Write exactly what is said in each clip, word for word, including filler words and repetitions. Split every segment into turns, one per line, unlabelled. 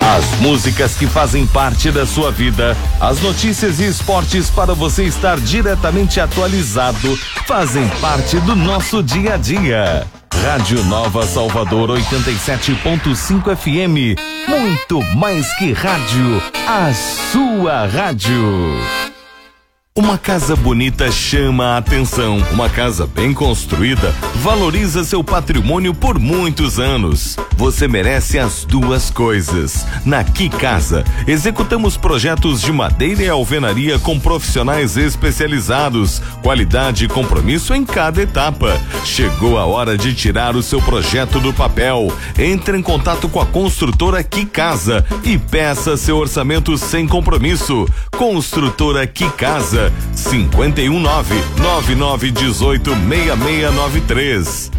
As músicas que fazem parte da sua vida, as notícias e esportes para você estar diretamente atualizado, fazem parte do nosso dia a dia. Rádio Nova Salvador oitenta e sete ponto cinco F M. Muito mais que rádio, a sua rádio. Uma casa bonita chama a atenção. Uma casa bem construída valoriza seu patrimônio por muitos anos. Você merece as duas coisas. Na Que Casa, executamos projetos de madeira e alvenaria com profissionais especializados. Qualidade e compromisso em cada etapa. Chegou a hora de tirar o seu projeto do papel. Entre em contato com a construtora Que Casa e peça seu orçamento sem compromisso. Construtora Que Casa, cinco um nove, nove nove um oito, seis seis nove três.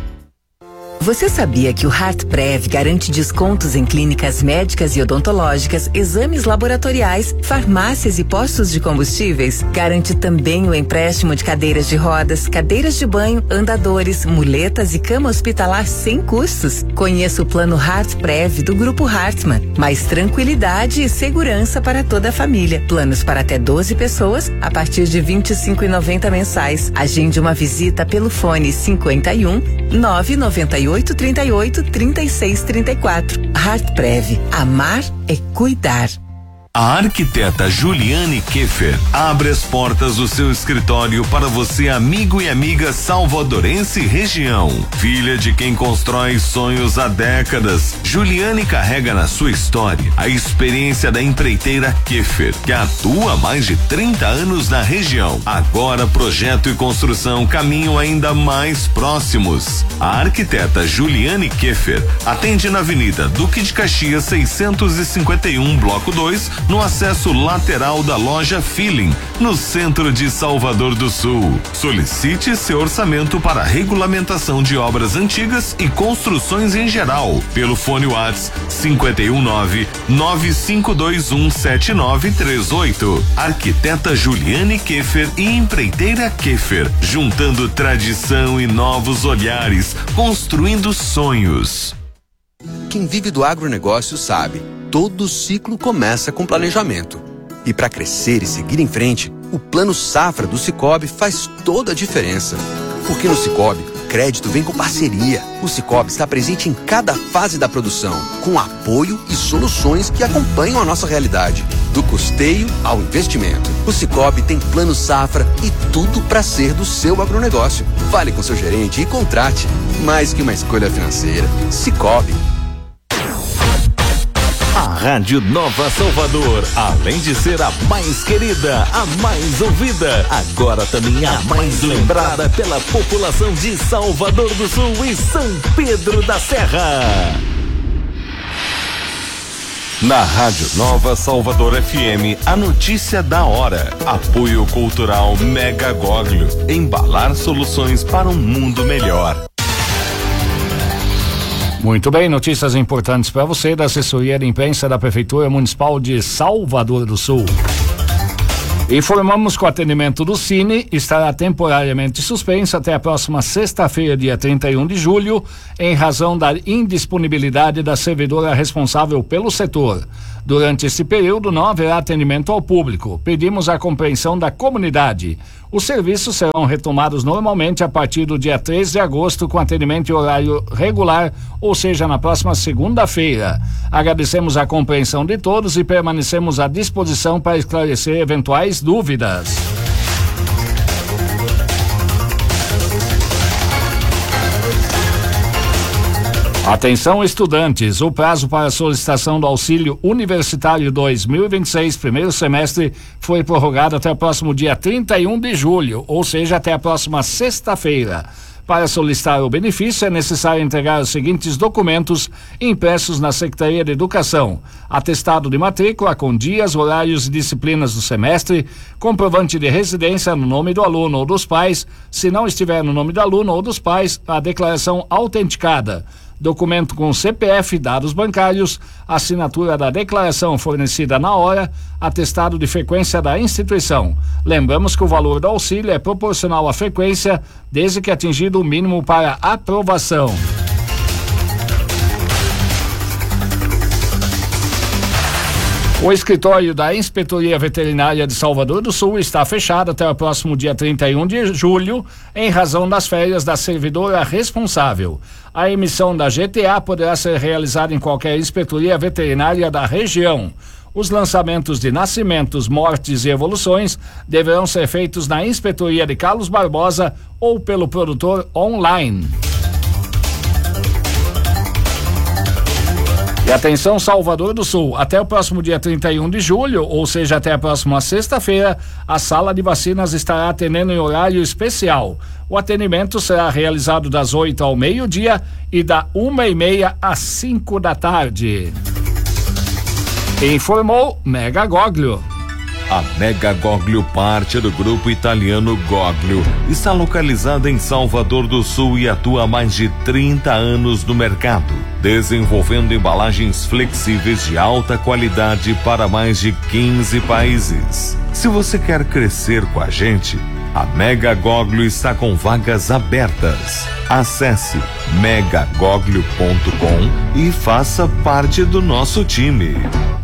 Você sabia que o HeartPrev garante descontos em clínicas médicas e odontológicas, exames laboratoriais, farmácias e postos de combustíveis? Garante também o empréstimo de cadeiras de rodas, cadeiras de banho, andadores, muletas e cama hospitalar sem custos. Conheça o plano HeartPrev do Grupo Hartmann. Mais tranquilidade e segurança para toda a família. Planos para até doze pessoas a partir de vinte e cinco reais e noventa centavos mensais. Agende uma visita pelo fone cinquenta e um, nove noventa e oito, trinta e oito, trinta e seis, trinta e quatro. HeartPrev. Amar é cuidar.
A arquiteta Juliane Keffer abre as portas do seu escritório para você, amigo e amiga salvadorense e região. Filha de quem constrói sonhos há décadas, Juliane carrega na sua história a experiência da empreiteira Keffer, que atua há mais de trinta anos na região. Agora, projeto e construção caminham ainda mais próximos. A arquiteta Juliane Keffer atende na Avenida Duque de Caxias seiscentos e cinquenta e um, bloco dois, no acesso lateral da loja Feeling, no centro de Salvador do Sul. Solicite seu orçamento para regulamentação de obras antigas e construções em geral, pelo fone WhatsApp cinquenta e um nove, nove cinco dois um, sete nove três oito. Arquiteta Juliane Keffer e empreiteira Keffer, juntando tradição e novos olhares, construindo sonhos.
Quem vive do agronegócio sabe, todo ciclo começa com planejamento. E para crescer e seguir em frente, o Plano Safra do Sicoob faz toda a diferença. Porque no Sicoob, crédito vem com parceria. O Sicoob está presente em cada fase da produção, com apoio e soluções que acompanham a nossa realidade. Do custeio ao investimento. O Sicoob tem Plano Safra e tudo para ser do seu agronegócio. Fale com seu gerente e contrate. Mais que uma escolha financeira. Sicoob.
A Rádio Nova Salvador, além de ser a mais querida, a mais ouvida, agora também a mais lembrada pela população de Salvador do Sul e São Pedro da Serra. Na Rádio Nova Salvador F M, a notícia da hora. Apoio cultural Mega Goglio. Embalar soluções para um mundo melhor.
Muito bem, notícias importantes para você da assessoria de imprensa da Prefeitura Municipal de Salvador do Sul. Informamos que o atendimento do Cine estará temporariamente suspenso até a próxima sexta-feira, dia trinta e um de julho, em razão da indisponibilidade da servidora responsável pelo setor. Durante esse período não haverá atendimento ao público. Pedimos a compreensão da comunidade. Os serviços serão retomados normalmente a partir do dia três de agosto, com atendimento em horário regular, ou seja, na próxima segunda-feira. Agradecemos a compreensão de todos e permanecemos à disposição para esclarecer eventuais dúvidas. Atenção, estudantes, o prazo para a solicitação do auxílio universitário dois mil e vinte e seis, primeiro semestre, foi prorrogado até o próximo dia trinta e um de julho, ou seja, até a próxima sexta-feira. Para solicitar o benefício, é necessário entregar os seguintes documentos impressos na Secretaria de Educação: atestado de matrícula com dias, horários e disciplinas do semestre, comprovante de residência no nome do aluno ou dos pais, se não estiver no nome do aluno ou dos pais, a declaração autenticada, documento com C P F, dados bancários, assinatura da declaração fornecida na hora, atestado de frequência da instituição. Lembramos que o valor do auxílio é proporcional à frequência, desde que atingido o mínimo para aprovação. O escritório da Inspetoria Veterinária de Salvador do Sul está fechado até o próximo dia trinta e um de julho, em razão das férias da servidora responsável. A emissão da G T A poderá ser realizada em qualquer inspetoria veterinária da região. Os lançamentos de nascimentos, mortes e evoluções deverão ser feitos na Inspetoria de Carlos Barbosa ou pelo produtor online. E atenção, Salvador do Sul, até o próximo dia trinta e um de julho, ou seja, até a próxima sexta-feira, a sala de vacinas estará atendendo em horário especial. O atendimento será realizado das oito ao meio-dia e da uma e meia às cinco da tarde. Informou Mega Goglio.
A Mega Goglio, parte do grupo italiano Goglio, está localizada em Salvador do Sul e atua há mais de trinta anos no mercado, desenvolvendo embalagens flexíveis de alta qualidade para mais de quinze países. Se você quer crescer com a gente, a Mega Goglio está com vagas abertas. Acesse mega goglio ponto com e faça parte do nosso time.